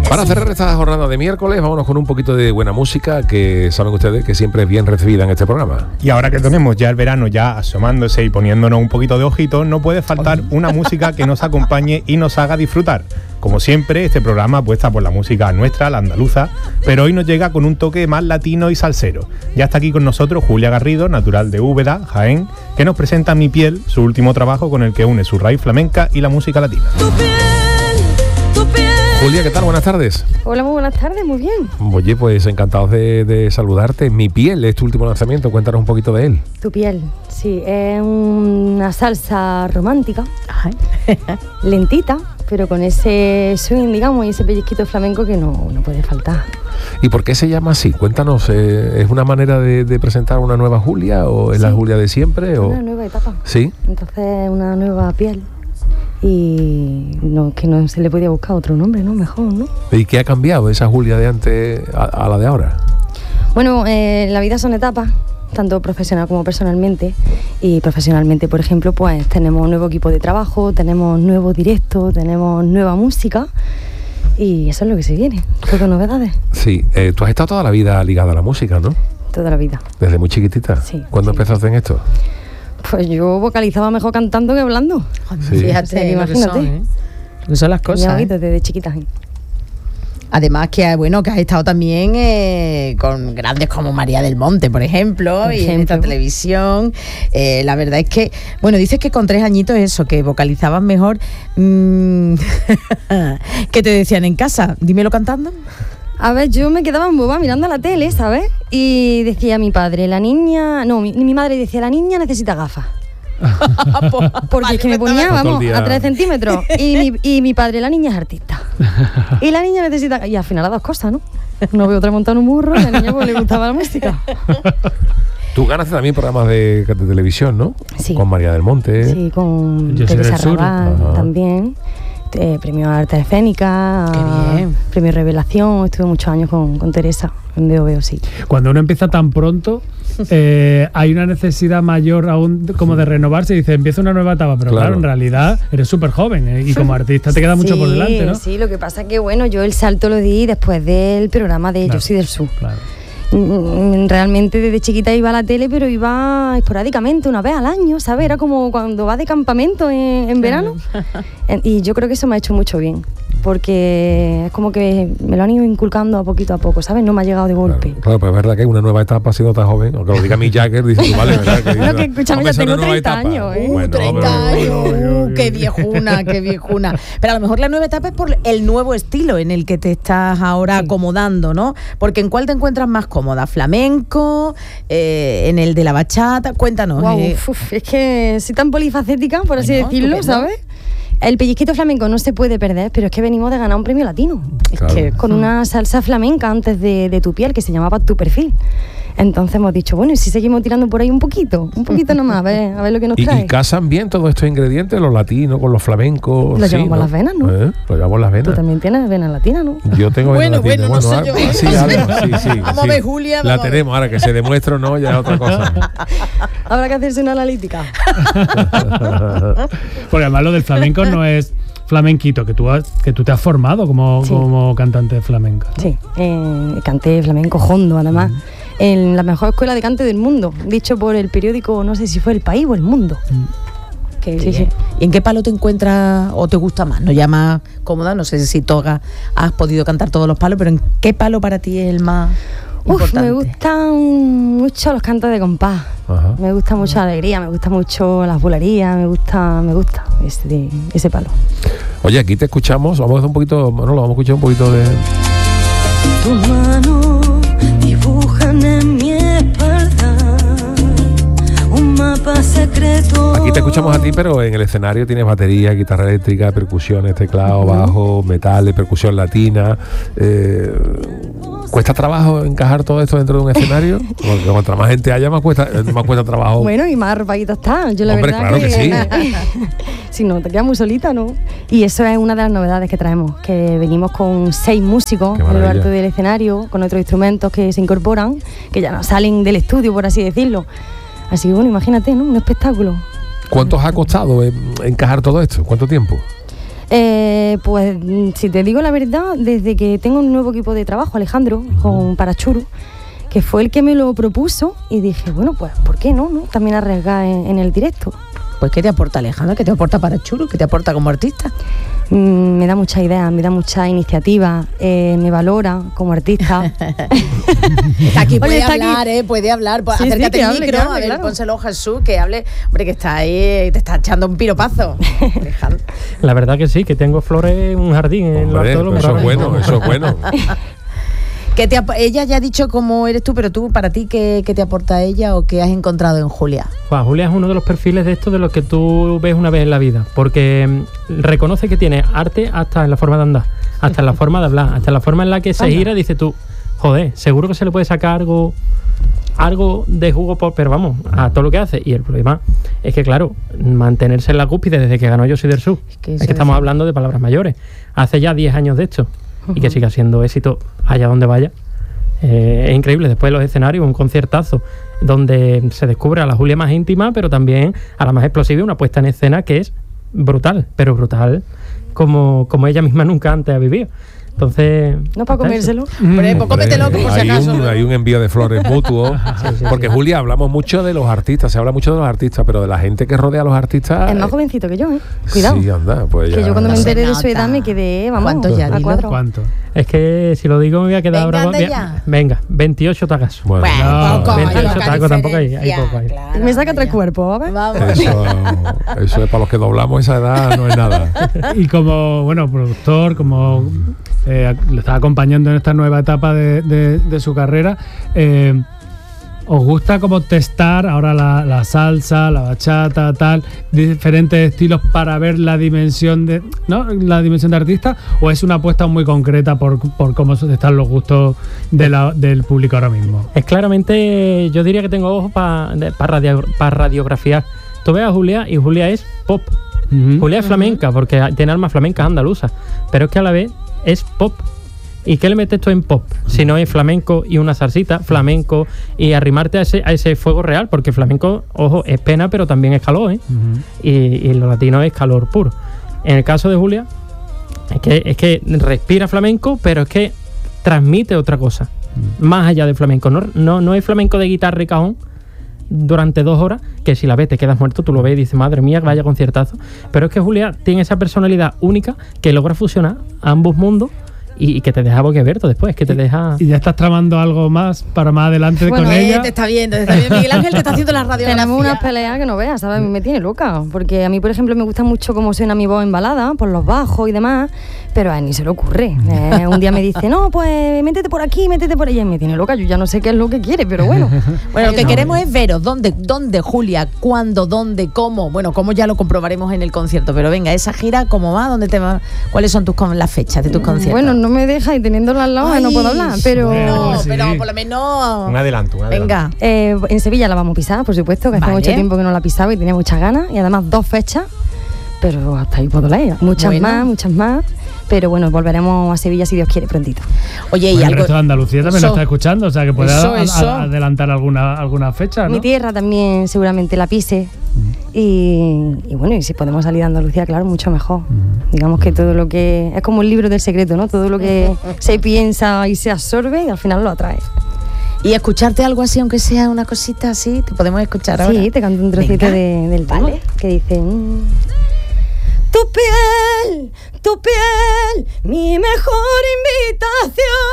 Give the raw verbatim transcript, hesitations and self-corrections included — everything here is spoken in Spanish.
Para cerrar esta jornada de miércoles, vámonos con un poquito de buena música, que saben ustedes que siempre es bien recibida en este programa. Y ahora que tenemos ya el verano ya asomándose y poniéndonos un poquito de ojitos, no puede faltar una música que nos acompañe y nos haga disfrutar. Como siempre, este programa apuesta por la música nuestra, la andaluza, pero hoy nos llega con un toque más latino y salsero. Ya está aquí con nosotros Julia Garrido, natural de Úbeda, Jaén, que nos presenta Mi Piel, su último trabajo con el que une su raíz flamenca y la música latina. Tu piel, tu piel. Julia, ¿qué tal? Buenas tardes. Hola, muy buenas tardes, muy bien. Oye, pues encantados de, de saludarte. Mi Piel es tu último lanzamiento, cuéntanos un poquito de él. Tu Piel, sí, es una salsa romántica, lentita, pero con ese swing, digamos, y ese pellizquito flamenco que no, no puede faltar. ¿Y por qué se llama así? Cuéntanos, eh, ¿es una manera de, de presentar una nueva Julia o es sí. la Julia de siempre? O... Una nueva etapa. Sí. Entonces, una nueva piel. Y no, que no se le podía buscar otro nombre, ¿no? Mejor, ¿no? ¿Y qué ha cambiado esa Julia de antes a, a la de ahora? Bueno, eh, la vida son etapas, tanto profesional como personalmente. Y profesionalmente, por ejemplo, pues tenemos un nuevo equipo de trabajo, tenemos nuevo directo, tenemos nueva música. Y eso es lo que se viene, todo novedades. Sí, eh, tú has estado toda la vida ligada a la música, ¿no? Toda la vida. ¿Desde muy chiquitita? Sí. ¿Cuándo sí. empezaste en esto? Pues yo vocalizaba mejor cantando que hablando. Sí. Fíjate, o sea, que imagínate. Imagínate. Son, ¿eh? Lo que son las cosas. ¿eh? ¿eh? Desde chiquitas. ¿eh? Además que bueno que has estado también eh, con grandes como María del Monte, por ejemplo, por y ejemplo. en esta televisión. Eh, la verdad es que, bueno, dices que con tres añitos eso, que vocalizabas mejor. Mmm, ¿Qué te decían en casa? Dímelo cantando. A ver, yo me quedaba en boba mirando la tele, ¿sabes? Y decía mi padre, la niña... No, mi, mi madre decía, la niña necesita gafas. Porque vale, es que me ponía, vamos, a tres centímetros. Y mi, y mi padre, la niña es artista. Y la niña necesita... Y al final las dos cosas, ¿no? No veo otra montar un burro, y a la niña pues le gustaba la música. Tú ganaste también programas de, de televisión, ¿no? Sí. Con María del Monte. Sí, con Teresa Raval también. Eh, premio Arte Escénica, Qué bien. Premio Revelación, estuve muchos años con, con Teresa en Veo Veo, sí. Cuando uno empieza tan pronto, eh, hay una necesidad mayor aún como de renovarse y dice, empieza una nueva etapa, pero claro, claro en realidad eres súper joven eh, y como artista te queda mucho sí, por delante, ¿no? Sí, lo que pasa es que bueno, yo el salto lo di después del programa de claro, Yo soy del Sur. Claro. Realmente desde chiquita iba a la tele, pero iba esporádicamente, una vez al año, ¿sabes? Era como cuando vas de campamento en, en verano. Y yo creo que eso me ha hecho mucho bien, porque es como que me lo han ido inculcando a poquito a poco, ¿sabes? No me ha llegado de golpe. Claro, claro, pues es verdad que hay una nueva etapa siendo tan joven, aunque lo diga Mick Jagger, dice tú, vale, ¿verdad? Que, no, que escúchame, ya tengo treinta años, ¿eh? Uh, bueno, treinta años, uh, qué viejuna, qué viejuna. Pero a lo mejor la nueva etapa es por el nuevo estilo en el que te estás ahora sí. acomodando, ¿no? Porque ¿en cuál te encuentras más cómoda? ¿Flamenco? Eh, ¿En el de la bachata? Cuéntanos. Wow, eh. uf, es que soy tan polifacética, por así bueno, decirlo, estupendo. ¿Sabes? El pellizquito flamenco no se puede perder, pero es que venimos de ganar un premio latino. Claro. Es que con una salsa flamenca antes de, de Tu Piel, que se llamaba Tu Perfil. Entonces hemos dicho, bueno, ¿y si seguimos tirando por ahí un poquito? Un poquito nomás, a ver, a ver lo que nos trae. ¿Y, y casan bien todos estos ingredientes, los latinos con los flamencos? Lo sí, llevamos ¿no? las venas, ¿no? ¿Eh? Lo llevamos las venas. Tú también tienes venas latinas, ¿no? Yo tengo venas bueno, latinas. Bueno, bueno, no sé yo. Ah, sí, algo, sí, sí, vamos sí. a ver, Julia. La tenemos, ahora que se demuestre o no, ya es otra cosa. Habrá que hacerse una analítica. Porque además lo del flamenco no es flamenquito, que tú, has, que tú te has formado como, sí. como cantante de flamenca, ¿no? Sí, eh, canté flamenco hondo, además. Mm. En la mejor escuela de cante del mundo, dicho por el periódico, no sé si fue El País o El Mundo. Mm. Qué sí, sí. ¿Y en qué palo te encuentras o te gusta más? ¿No ya más cómoda? No sé si toga has podido cantar todos los palos, pero ¿en qué palo para ti es el más Uf, importante? Me gustan mucho los cantos de compás. Ajá. Me gusta mucho la alegría, me gusta mucho las bulerías, me gusta, me gusta ese, ese palo. Oye, aquí te escuchamos, vamos a hacer un poquito, bueno, lo vamos a escuchar un poquito de... Tus manos dibujan en mi espalda un mapa secreto. Aquí te escuchamos a ti, pero en el escenario tienes batería, guitarra eléctrica, percusiones, teclado, bajo, metales, percusión latina. Eh, ¿Cuesta trabajo encajar todo esto dentro de un escenario? Porque cuanto más gente haya, más cuesta, más cuesta trabajo. Bueno, y más arropadito está. Yo la Hombre, verdad claro que, que sí. Si no, te quedas muy solita, ¿no? Y eso es una de las novedades que traemos, que venimos con seis músicos a lo largo del escenario, con otros instrumentos que se incorporan, que ya no salen del estudio, por así decirlo. Así que bueno, imagínate, ¿no? Un espectáculo. ¿Cuánto os ha costado eh, encajar todo esto? ¿Cuánto tiempo? Eh, pues si te digo la verdad, desde que tengo un nuevo equipo de trabajo, Alejandro, con Parachuru, que fue el que me lo propuso, y dije, bueno, pues ¿por qué no? no? También arriesgar en, en el directo. Pues ¿qué te aporta Alejandro? ¿Qué te aporta Parachuru? ¿Qué te aporta como artista? Mm, me da muchas ideas, me da mucha iniciativa, eh, me valora como artista. Está aquí, puede Oye, está hablar, aquí. Eh, puede hablar. Pues, sí, acércate sí, al hable, micro, hable, a ver, claro. Pónselo Jesús, que hable. Hombre, que está ahí, te está echando un piropazo. Alejandro. La verdad que sí, que tengo flores en un jardín. Hombre, en lo eso es bueno, eso es bueno. ¿Qué te ella ya ha dicho cómo eres tú, pero tú, para ti, ¿qué, qué te aporta ella o qué has encontrado en Julia? Pues Julia es uno de los perfiles de estos de los que tú ves una vez en la vida, porque reconoce que tiene arte hasta en la forma de andar, hasta en la forma de hablar, hasta en la forma en la que se gira, dice tú, joder, seguro que se le puede sacar algo algo de jugo, por, pero vamos, a todo lo que hace. Y el problema es que, claro, mantenerse en la cúspide desde que ganó Yo Soy del Sur, es que, es que estamos es... hablando de palabras mayores, hace ya diez años de esto. Uh-huh. Y que siga siendo éxito allá donde vaya. Eh, es increíble. Después de los escenarios, un conciertazo donde se descubre a la Julia más íntima, pero también a la más explosiva, una puesta en escena que es brutal, pero brutal como, como ella misma nunca antes ha vivido. Entonces... No para comérselo. Hombre, pues cómetelo por si acaso. Un, hay un envío de flores mutuo. sí, sí, porque sí. Julia, hablamos mucho de los artistas, se habla mucho de los artistas, pero de la gente que rodea a los artistas... Es más jovencito que yo, ¿eh? Cuidado. Sí, anda, pues ya... Que yo cuando me enteré de su edad me quedé, vamos, ¿cuántos ya? A cuatro. ¿Cuánto? Es que si lo digo me voy a quedar venga, ahora... Ya. Venga, veintiocho tacos. Bueno, bueno poco, veintiocho tacos tampoco hay, hay poco ahí. Claro, me saca tres cuerpos, ¿ves? Vamos. Eso, eso es para los que doblamos esa edad, no es nada. Y como, bueno, productor, como... Eh, le estaba acompañando en esta nueva etapa de, de, de su carrera. Eh, ¿Os gusta como testar ahora la, la salsa, la bachata, tal, diferentes estilos para ver la dimensión de, ¿no? la dimensión de artista? ¿O es una apuesta muy concreta por, por cómo están los gustos de la, del público ahora mismo? Es claramente, yo diría que tengo ojos para pa radio, pa radiografiar. Tú ves a Julia y Julia es pop. Uh-huh. Julia es flamenca porque tiene alma flamenca andaluza, pero es que a la vez es pop. ¿Y qué le metes tú en pop? Si no es flamenco y una salsita, flamenco y arrimarte a ese, a ese fuego real, porque flamenco, ojo, es pena, pero también es calor, ¿eh? Uh-huh. y, y lo latino es calor puro. En el caso de Julia, es que, es que respira flamenco, pero es que transmite otra cosa, uh-huh. más allá del flamenco. No, no, no es flamenco de guitarra y cajón durante dos horas, que si la ves te quedas muerto, tú lo ves y dices, madre mía, vaya conciertazo. Pero es que Julia tiene esa personalidad única que logra fusionar ambos mundos y, y que te deja boquiabierto después, que te deja... ¿Y ya estás tramando algo más para más adelante bueno, con eh, ella? te está viendo, te está viendo. Miguel Ángel te está haciendo la radiografía. Tenemos unas peleas que no veas, ¿sabes? Me tiene loca, porque a mí, por ejemplo, me gusta mucho cómo suena mi voz en balada, por los bajos y demás, pero a él ni se le ocurre. Eh, un día me dice, no, pues métete por aquí, métete por allá, y me tiene loca, yo ya no sé qué es lo que quiere, pero bueno. Bueno, lo que no. queremos es veros, ¿dónde, dónde, Julia? ¿Cuándo? ¿Dónde? ¿Cómo? Bueno, cómo ya lo comprobaremos en el concierto, pero venga, esa gira, ¿cómo va? ¿Dónde te va? ¿Cuáles son tus las fechas de tus conciertos? Bueno, no me deja y teniendo al lado no puedo hablar, pero... Bueno, sí. pero por lo menos... Un adelanto, un adelanto. Venga. Eh, en Sevilla la vamos a pisar, por supuesto, que hace vale. mucho tiempo que no la pisaba y tenía muchas ganas, y además dos fechas, pero hasta ahí puedo leer. Muchas bueno. más, muchas más. Pero bueno, volveremos a Sevilla si Dios quiere prontito. Oye, y bueno, algo... el resto de Andalucía también eso, lo está escuchando, o sea que puede eso, a, eso. A, adelantar alguna, alguna fecha, ¿no? Mi tierra también seguramente la pise. Mm. Y, y bueno, y si podemos salir de Andalucía, claro, mucho mejor. Mm. Digamos que todo lo que... Es como el libro del secreto, ¿no? Todo lo que se piensa y se absorbe y al final lo atrae. Y escucharte algo así, aunque sea una cosita así, ¿te podemos escuchar ahora? Sí, te canto un trocito de, del tema, ¿vale? Que dice... Mmm, tu piel, tu piel, mi mejor